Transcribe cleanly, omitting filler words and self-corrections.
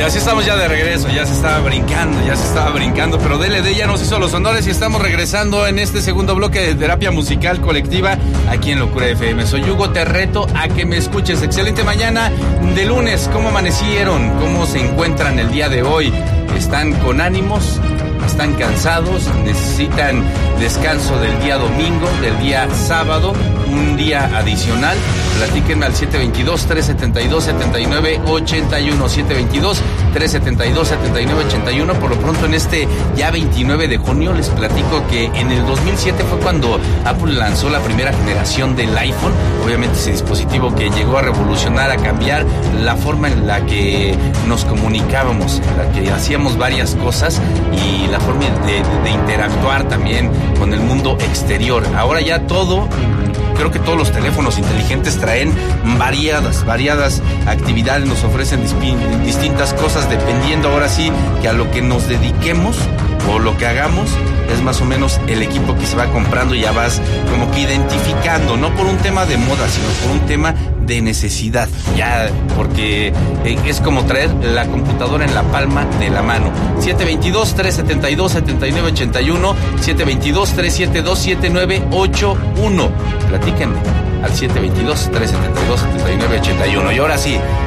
así estamos ya de regreso, ya se estaba brincando, pero DLD ya nos hizo los honores y estamos regresando en este segundo bloque de terapia musical colectiva aquí en Locura FM. Soy Hugo, te reto a que me escuches. Excelente mañana de lunes. ¿Cómo amanecieron? ¿Cómo se encuentran el día de hoy? ¿Están con ánimos? ¿Están cansados? ¿Necesitan descanso del día domingo, del día sábado? ¿Un día adicional? Platíquenme al 722-372-7981. 722-372-7981. Por lo pronto, en este ya 29 de junio, les platico que en el 2007 fue cuando Apple lanzó la primera generación del iPhone. Obviamente ese dispositivo que llegó a revolucionar, a cambiar la forma en la que nos comunicábamos, en la que hacíamos varias cosas y la forma de interactuar también con el mundo exterior. Ahora ya todo... Creo que todos los teléfonos inteligentes traen variadas actividades, nos ofrecen distintas cosas dependiendo ahora sí que a lo que nos dediquemos o lo que hagamos es más o menos el equipo que se va comprando y ya vas como que identificando, no por un tema de moda, sino por un tema de necesidad, ya porque es como traer la computadora en la palma de la mano. 722-372-7981, 722-372-7981. Platíquenme al 722-372-7981. Y ahora sí,